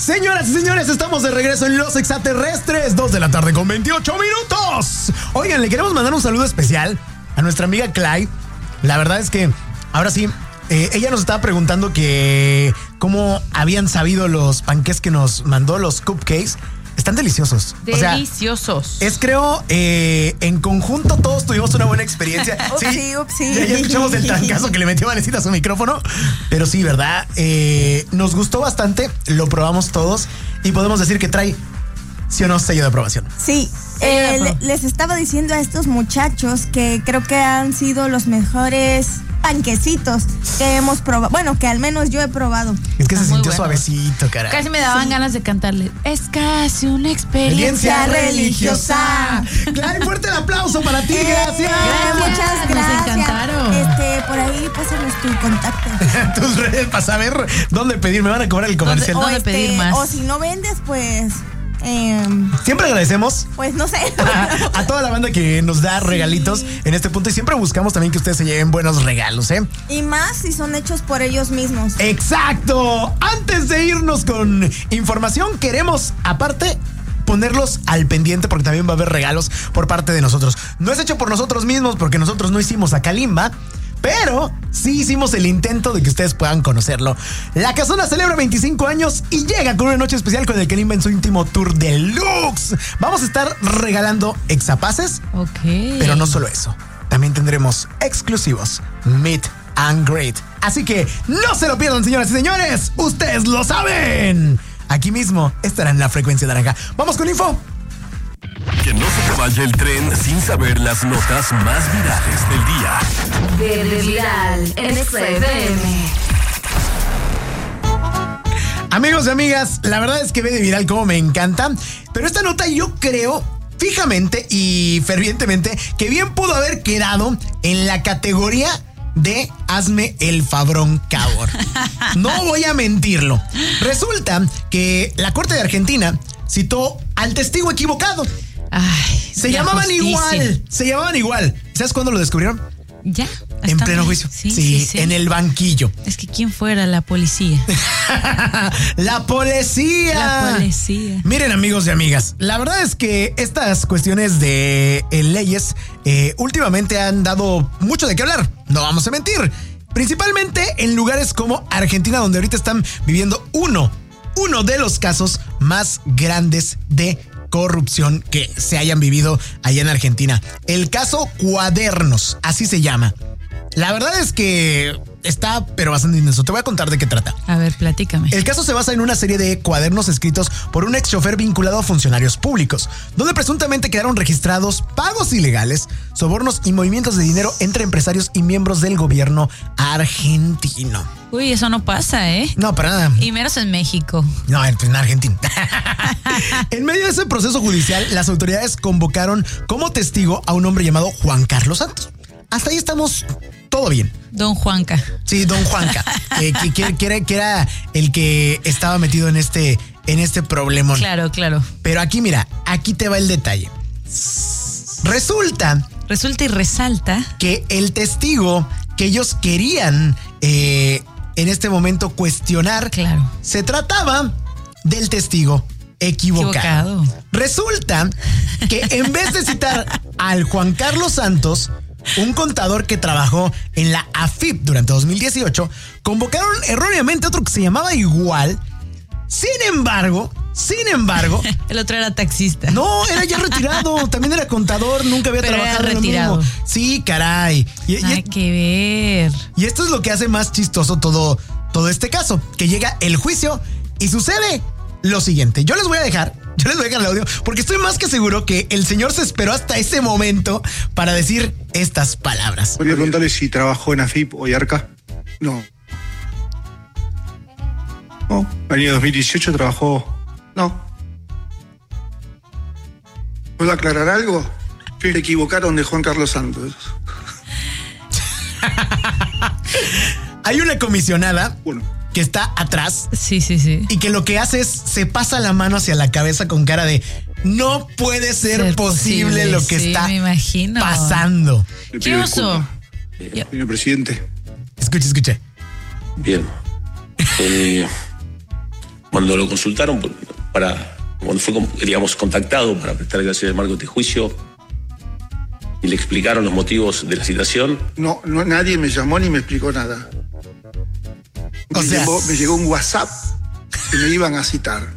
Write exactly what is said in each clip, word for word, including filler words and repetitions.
Señoras y señores, estamos de regreso en Los Extraterrestres, dos de la tarde con veintiocho minutos. Oigan, le queremos mandar un saludo especial a nuestra amiga Clay. La verdad es que, ahora sí, eh, ella nos estaba preguntando que cómo habían sabido los panqués que nos mandó, los cupcakes. Están deliciosos. Deliciosos. O sea, es creo, eh, en conjunto todos tuvimos una buena experiencia. Upsi, sí, upsi. Ya, ya escuchamos el trancazo que le metió Valecita a su micrófono. Pero sí, ¿verdad? Eh, nos gustó bastante, lo probamos todos y podemos decir que trae, sí o no, sello de aprobación. Sí, eh, le, les estaba diciendo a estos muchachos que creo que han sido los mejores panquecitos que hemos probado. Bueno, que al menos yo he probado. Es que Está se sintió bueno. Suavecito, caray. Casi me daban Sí. ganas de cantarle. Es casi una experiencia, Experiencia religiosa. religiosa. Claro, fuerte el aplauso para ti, Eh, gracias. Muchas Nos gracias. encantaron. Este, por ahí pásanos tu contacto. Tus redes para saber dónde pedir. Me van a cobrar el comercial. ¿Dónde? O, este, pedir más. o si no vendes, pues, eh, Siempre agradecemos pues no sé. a toda la banda que nos da regalitos en este punto y siempre buscamos también que ustedes se lleven buenos regalos, ¿eh? Y más si son hechos por ellos mismos. ¡Exacto! Antes de irnos con información, queremos, aparte, ponerlos al pendiente porque también va a haber regalos por parte de nosotros. No es hecho por nosotros mismos porque nosotros no hicimos a Kalimba, pero sí hicimos el intento de que ustedes puedan conocerlo. La Casona celebra veinticinco años y llega con una noche especial con el Kalimba en su íntimo tour deluxe. Vamos a estar regalando exapases, Ok. pero no solo eso. También tendremos exclusivos Meet and Greet. Así que no se lo pierdan, señoras y señores. Ustedes lo saben. Aquí mismo estará en la frecuencia naranja. Vamos con info. Que no se te vaya el tren sin saber las notas más virales del día. Verde Viral en X F M. Amigos y amigas, la verdad es que ve de viral como me encanta. Pero esta nota yo creo fijamente y fervientemente que bien pudo haber quedado en la categoría de hazme el fabrón, cabor. No voy a mentirlo. Resulta que la Corte de Argentina citó al testigo equivocado. Ay, Se la llamaban justicia. igual, se llamaban igual. ¿Sabes cuándo lo descubrieron? Ya. En Está pleno bien. juicio. Sí, Sí, sí, sí. en el banquillo. Es que quién fuera la policía. La policía. La policía. Miren, amigos y amigas, la verdad es que estas cuestiones de eh, leyes eh, últimamente han dado mucho de qué hablar. No vamos a mentir. Principalmente en lugares como Argentina, donde ahorita están viviendo uno, uno de los casos más grandes de corrupción que se hayan vivido allá en Argentina. El caso Cuadernos, así se llama. La verdad es que está, pero bastante intenso. Te voy a contar de qué trata. A ver, platícame. El caso se basa en una serie de cuadernos escritos por un ex chofer vinculado a funcionarios públicos, donde presuntamente quedaron registrados pagos ilegales, sobornos y movimientos de dinero entre empresarios y miembros del gobierno argentino. Uy, eso no pasa, ¿eh? No, para nada. Y menos en México. No, en, en Argentina. En medio de ese proceso judicial, las autoridades convocaron como testigo a un hombre llamado Juan Carlos Santos. Hasta ahí estamos todo bien. Don Juanca. Sí, don Juanca, que, que, que, que era, que era el que estaba metido en este, en este problemón. Claro, claro. Pero aquí, mira, aquí te va el detalle. Resulta Resulta y resalta. que el testigo que ellos querían eh, en este momento cuestionar, Claro. se trataba del testigo equivocado. Equivocado. Resulta que en vez de citar al Juan Carlos Santos, un contador que trabajó en la A F I P durante dos mil dieciocho, convocaron erróneamente a otro que se llamaba igual. Sin embargo, sin embargo, El otro era taxista. no, era ya retirado, también era contador, nunca había Pero era trabajado en lo retirado. mismo. Sí, caray. Y, y- Hay que ver. y esto es lo que hace más chistoso todo, todo este caso, que llega el juicio y sucede lo siguiente. Yo les voy a dejar, yo les voy a dejar el audio, porque estoy más que seguro que el señor se esperó hasta ese momento para decir estas palabras. Podría preguntarle si trabajó en A F I P o IARCA. No. No. El año dos mil dieciocho trabajó. No. ¿Puedo aclarar algo? Se equivocaron de Juan Carlos Santos. Hay una comisionada Bueno. que está atrás Sí, sí, sí. y que lo que hace es se pasa la mano hacia la cabeza con cara de no puede ser, Ser posible, posible, lo que sí, está me imagino. pasando. Le ¿Qué pido oso? disculpas, señor presidente. Escuche, escuche. Bien. Eh, cuando lo consultaron para, cuando fue, digamos, contactado para prestar declaraciones de marco de juicio y le explicaron los motivos de la citación. No, no nadie me llamó ni me explicó nada. O Me, sea, llegó, me llegó un WhatsApp que me iban a citar.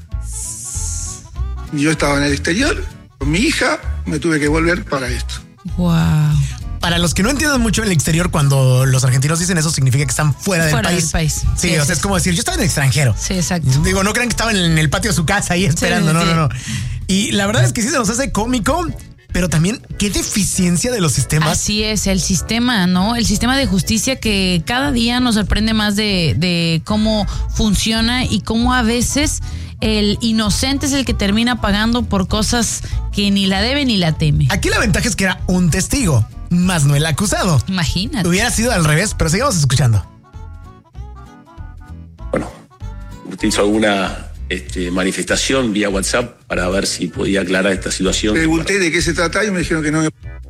Y yo estaba en el exterior con mi hija, me tuve que volver para esto. Wow. Para los que no entiendan mucho el exterior, cuando los argentinos dicen eso, significa que están fuera, Fuera del país. del país. Sí, Sí, o sea, sí, es sí. como decir, yo estaba en el extranjero. Sí, exacto. Digo, no crean que estaban en el patio de su casa ahí esperando. Sí, no, sí. no, no. Y la verdad es que sí se nos hace cómico, pero también qué deficiencia de los sistemas. Así es, el sistema, ¿no? El sistema de justicia que cada día nos sorprende más de, de cómo funciona y cómo a veces el inocente es el que termina pagando por cosas que ni la debe ni la teme. Aquí la ventaja es que era un testigo, más no el acusado. Imagínate. Hubiera sido al revés, pero sigamos escuchando. Bueno, usted hizo alguna este, manifestación vía WhatsApp para ver si podía aclarar esta situación. Pregunté de qué se trataba y me dijeron que no me...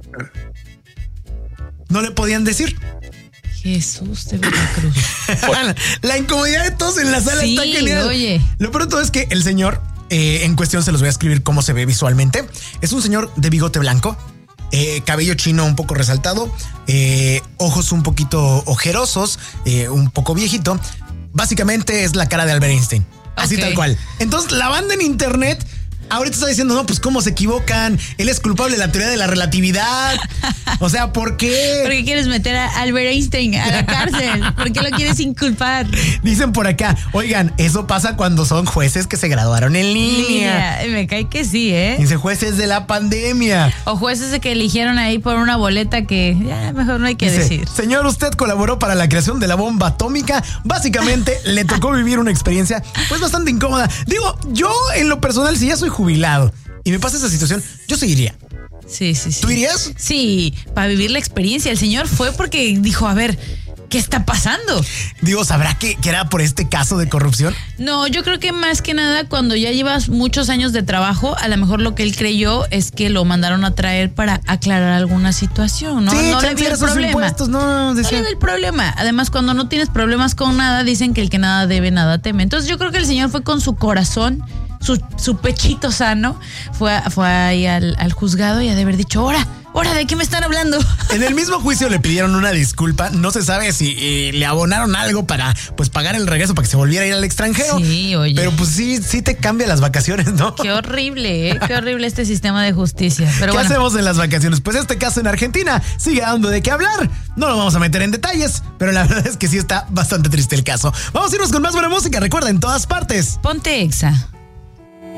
No le podían decir. Jesús de Veracruz. La incomodidad de todos en la sala Sí, está genial. oye. Lo pronto es que el señor eh, en cuestión, se los voy a escribir cómo se ve visualmente. Es un señor de bigote blanco, eh, cabello chino un poco resaltado, eh, ojos un poquito ojerosos, eh, un poco viejito. Básicamente es la cara de Albert Einstein. Así Ok. tal cual. Entonces la banda en internet ahorita está diciendo, no, pues cómo se equivocan. Él es culpable de la teoría de la relatividad. O sea, ¿por qué? ¿Por qué quieres meter a Albert Einstein a la cárcel? ¿Por qué lo quieres inculpar? Dicen por acá, oigan, eso pasa cuando son jueces que se graduaron en línea. Línea. Me cae que sí, ¿eh? Dice jueces de la pandemia. O jueces de que eligieron ahí por una boleta que ya mejor no hay que Dice, decir. señor, usted colaboró para la creación de la bomba atómica. Básicamente le tocó vivir una experiencia pues bastante incómoda. Digo, yo en lo personal, si ya soy jubilado y me pasa esa situación, yo seguiría. Sí, sí, sí. ¿Tú irías? Sí, para vivir la experiencia. El señor fue porque dijo, a ver, ¿qué está pasando? Digo, ¿sabrá que, que era por este caso de corrupción? No, yo creo que más que nada cuando ya llevas muchos años de trabajo, a lo mejor lo que él creyó es que lo mandaron a traer para aclarar alguna situación, ¿no? Sí, no le chance vio era el sus problema. impuestos, no, No decía. le ve el problema. Además, cuando no tienes problemas con nada, dicen que el que nada debe, nada teme. Entonces yo creo que el señor fue con su corazón, su, su pechito sano, fue, a- fue ahí al, al juzgado y ha de haber dicho, ¡hora! ¡Hora! ¿De qué me están hablando? En el mismo juicio le pidieron una disculpa. No se sabe si eh, le abonaron algo para pues pagar el regreso para que se volviera a ir al extranjero. Sí, oye. Pero pues sí, sí te cambia las vacaciones, ¿no? Qué horrible, ¿eh? Qué horrible este sistema de justicia. Pero ¿Qué bueno. hacemos en las vacaciones? Pues este caso en Argentina sigue dando de qué hablar. No lo vamos a meter en detalles, pero la verdad es que sí está bastante triste el caso. Vamos a irnos con más buena música. Recuerda, en todas partes. Ponte Exa.